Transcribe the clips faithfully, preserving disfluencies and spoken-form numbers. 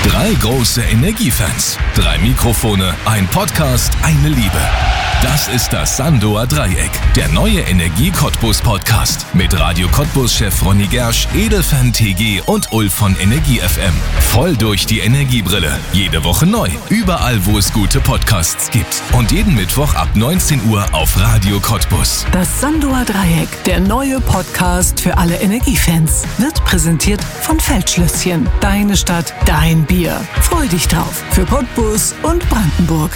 Drei große Energiefans, drei Mikrofone, ein Podcast, eine Liebe. Das ist das Sandoer Dreieck, der neue Energie-Cottbus-Podcast mit Radio Cottbus-Chef Ronny Gersch, Edelfan T G und Ulf von Energie F M. Voll durch die Energiebrille. Jede Woche neu. Überall, wo es gute Podcasts gibt. Und jeden Mittwoch ab neunzehn Uhr auf Radio Cottbus. Das Sandoer Dreieck, der neue Podcast für alle Energiefans, wird präsentiert von Feldschlösschen. Deine Stadt, dein Bier. Freu dich drauf. Für Cottbus und Brandenburg.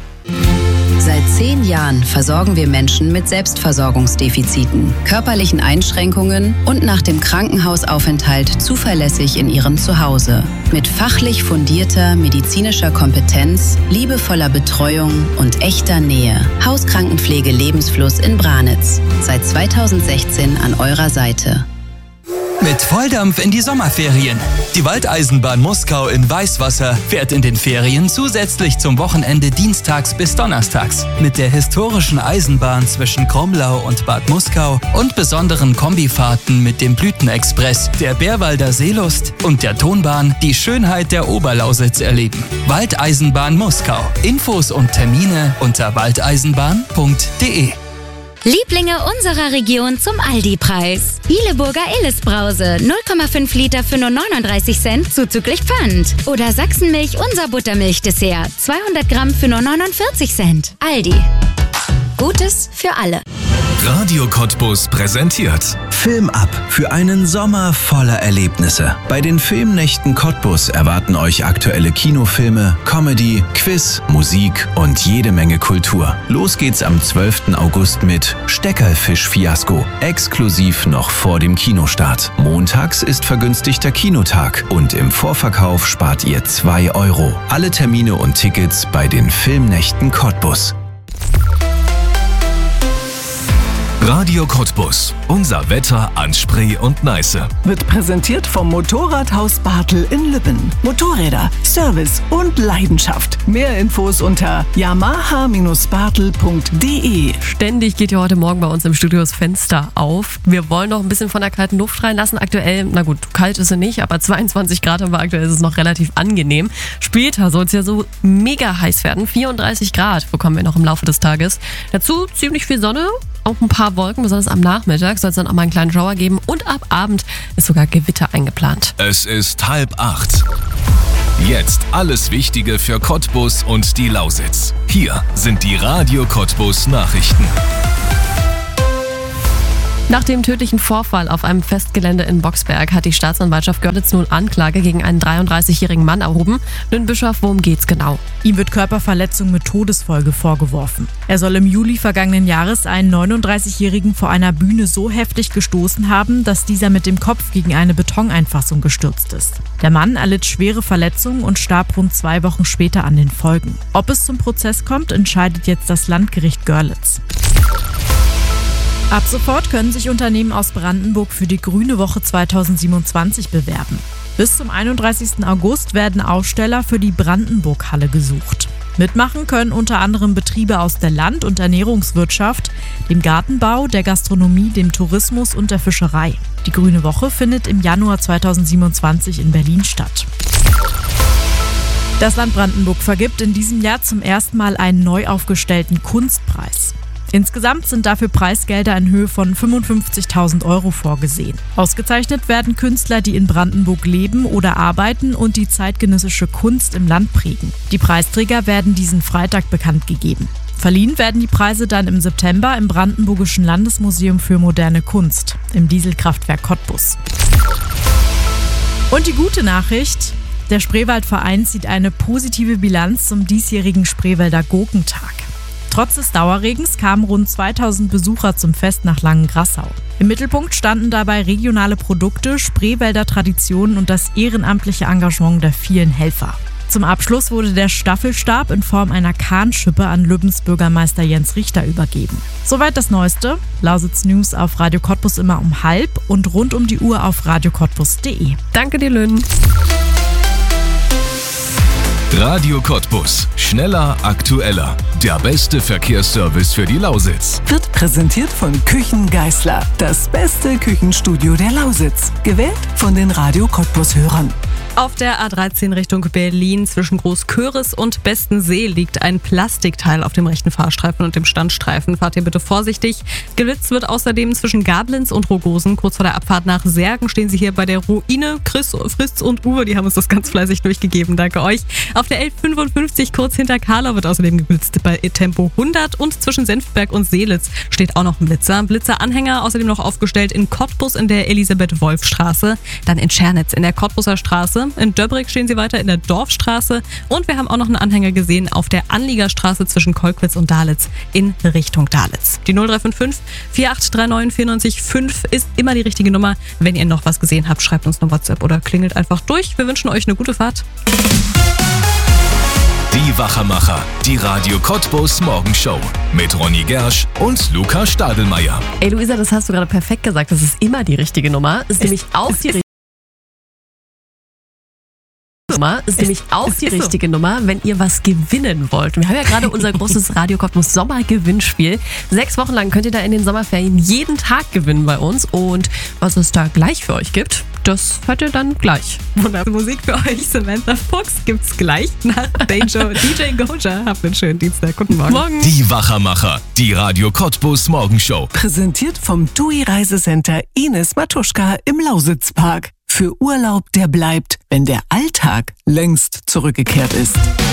Seit zehn Jahren versorgen wir Menschen mit Selbstversorgungsdefiziten, körperlichen Einschränkungen und nach dem Krankenhausaufenthalt zuverlässig in ihrem Zuhause. Mit fachlich fundierter medizinischer Kompetenz, liebevoller Betreuung und echter Nähe. Hauskrankenpflege Lebensfluss in Branitz. Seit zweitausendsechzehn an eurer Seite. Mit Volldampf in die Sommerferien. Die Waldeisenbahn Muskau in Weißwasser fährt in den Ferien zusätzlich zum Wochenende dienstags bis donnerstags. Mit der historischen Eisenbahn zwischen Kromlau und Bad Muskau und besonderen Kombifahrten mit dem Blütenexpress, der Bärwalder Seelust und der Tonbahn die Schönheit der Oberlausitz erleben. Waldeisenbahn Muskau. Infos und Termine unter waldeisenbahn punkt de. Lieblinge unserer Region zum Aldi-Preis. Hileburger Illes-Brause, null Komma fünf Liter für nur neununddreißig Cent zuzüglich Pfand. Oder Sachsenmilch unser Buttermilch-Dessert, zweihundert Gramm für nur neunundvierzig Cent. Aldi. Gutes für alle. Radio Cottbus präsentiert Film ab für einen Sommer voller Erlebnisse. Bei den Filmnächten Cottbus erwarten euch aktuelle Kinofilme, Comedy, Quiz, Musik und jede Menge Kultur. Los geht's am zwölften August mit Steckerfisch-Fiasko. Exklusiv noch vor dem Kinostart. Montags ist vergünstigter Kinotag und im Vorverkauf spart ihr zwei Euro. Alle Termine und Tickets bei den Filmnächten Cottbus. Radio Cottbus. Unser Wetter an Spree und Neiße. Wird präsentiert vom Motorradhaus Bartel in Lübben. Motorräder, Service und Leidenschaft. Mehr Infos unter yamaha Bindestrich bartel punkt de. Ständig geht ja heute Morgen bei uns im Studio das Fenster auf. Wir wollen noch ein bisschen von der kalten Luft reinlassen. Aktuell, na gut, kalt ist sie nicht, aber zweiundzwanzig Grad haben wir aktuell, ist es noch relativ angenehm. Später soll es ja so mega heiß werden. vierunddreißig Grad bekommen wir noch im Laufe des Tages. Dazu ziemlich viel Sonne. Auch ein paar Wolken, besonders am Nachmittag soll es dann auch mal einen kleinen Schauer geben und ab Abend ist sogar Gewitter eingeplant. Es ist halb acht. Jetzt alles Wichtige für Cottbus und die Lausitz. Hier sind die Radio Cottbus Nachrichten. Nach dem tödlichen Vorfall auf einem Festgelände in Boxberg hat die Staatsanwaltschaft Görlitz nun Anklage gegen einen dreiunddreißigjährigen Mann erhoben. Nun, Bischof, worum geht's genau? Ihm wird Körperverletzung mit Todesfolge vorgeworfen. Er soll im Juli vergangenen Jahres einen neununddreißigjährigen vor einer Bühne so heftig gestoßen haben, dass dieser mit dem Kopf gegen eine Betoneinfassung gestürzt ist. Der Mann erlitt schwere Verletzungen und starb rund zwei Wochen später an den Folgen. Ob es zum Prozess kommt, entscheidet jetzt das Landgericht Görlitz. Ab sofort können sich Unternehmen aus Brandenburg für die Grüne Woche zweitausendsiebenundzwanzig bewerben. Bis zum einunddreißigsten August werden Aussteller für die Brandenburg-Halle gesucht. Mitmachen können unter anderem Betriebe aus der Land- und Ernährungswirtschaft, dem Gartenbau, der Gastronomie, dem Tourismus und der Fischerei. Die Grüne Woche findet im Januar zweitausendsiebenundzwanzig in Berlin statt. Das Land Brandenburg vergibt in diesem Jahr zum ersten Mal einen neu aufgestellten Kunstpreis. Insgesamt sind dafür Preisgelder in Höhe von fünfundfünfzigtausend Euro vorgesehen. Ausgezeichnet werden Künstler, die in Brandenburg leben oder arbeiten und die zeitgenössische Kunst im Land prägen. Die Preisträger werden diesen Freitag bekannt gegeben. Verliehen werden die Preise dann im September im Brandenburgischen Landesmuseum für moderne Kunst, im Dieselkraftwerk Cottbus. Und die gute Nachricht: Der Spreewaldverein zieht eine positive Bilanz zum diesjährigen Spreewälder Gurkentag. Trotz des Dauerregens kamen rund zweitausend Besucher zum Fest nach Langengrassau. Im Mittelpunkt standen dabei regionale Produkte, Spreewälder Traditionen und das ehrenamtliche Engagement der vielen Helfer. Zum Abschluss wurde der Staffelstab in Form einer Kahnschippe an Lübbens Bürgermeister Jens Richter übergeben. Soweit das Neueste. Lausitz News auf Radio Cottbus immer um halb und rund um die Uhr auf radio cottbus punkt de. Danke dir, Lynn. Radio Cottbus. Schneller, aktueller. Der beste Verkehrsservice für die Lausitz. Wird präsentiert von Küchen Geißler. Das beste Küchenstudio der Lausitz. Gewählt von den Radio Cottbus-Hörern. Auf der A dreizehn Richtung Berlin zwischen Großköris und Bestensee liegt ein Plastikteil auf dem rechten Fahrstreifen und dem Standstreifen. Fahrt ihr bitte vorsichtig. Geblitzt wird außerdem zwischen Gablitz und Rogosen. Kurz vor der Abfahrt nach Särgen stehen sie hier bei der Ruine. Chris, Fritz und Uwe, die haben uns das ganz fleißig durchgegeben. Danke euch. Auf der L fünfundfünfzig kurz hinter Karlau wird außerdem geblitzt bei Tempo hundert und zwischen Senfberg und Seelitz steht auch noch ein Blitzer. Blitzeranhänger außerdem noch aufgestellt in Cottbus in der Elisabeth-Wolf-Straße, dann in Schernitz in der Cottbuser Straße. In Döbrig stehen sie weiter in der Dorfstraße und wir haben auch noch einen Anhänger gesehen auf der Anliegerstraße zwischen Kolkwitz und Dalitz in Richtung Dalitz. Die null drei fünf fünf, vier acht drei neun, vier neun fünf ist immer die richtige Nummer. Wenn ihr noch was gesehen habt, schreibt uns eine WhatsApp oder klingelt einfach durch. Wir wünschen euch eine gute Fahrt. Die Wachermacher, die Radio Cottbus Morgenshow mit Ronny Gersch und Luca Stadelmeier. Ey Luisa, das hast du gerade perfekt gesagt. Das ist immer die richtige Nummer. Ist nämlich auch die richtige Nummer. Ist nämlich auch die richtige Nummer, wenn ihr was gewinnen wollt. Wir haben ja gerade unser großes Radio Cottbus Sommergewinnspiel. Sechs Wochen lang könnt ihr da in den Sommerferien jeden Tag gewinnen bei uns. Und was es da gleich für euch gibt, das hört ihr dann gleich. Wunderbare Musik für euch. Samantha Fuchs gibt's gleich nach Danger. D J Goja. Habt einen schönen Dienstag. Guten Morgen. Morgen. Die Wachermacher, die Radio Cottbus Morgenshow. Präsentiert vom T U I Reisecenter Ines Matuschka im Lausitzpark. Für Urlaub, der bleibt, wenn der Alltag längst zurückgekehrt ist.